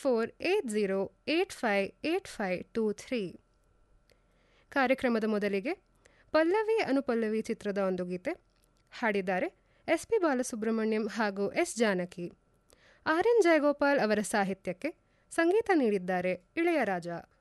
9480858523. ಕಾರ್ಯಕ್ರಮದ ಮೊದಲಿಗೆ ಪಲ್ಲವಿ ಅನುಪಲ್ಲವಿ ಚಿತ್ರದ ಒಂದು ಗೀತೆ ಹಾಡಿದ್ದಾರೆ SP ಬಾಲಸುಬ್ರಹ್ಮಣ್ಯಂ ಹಾಗೂ S ಜಾನಕಿ. RN ಜಯಗೋಪಾಲ್ ಅವರ ಸಾಹಿತ್ಯಕ್ಕೆ ಸಂಗೀತ ನೀಡಿದ್ದಾರೆ ಇಳೆಯರಾಜ.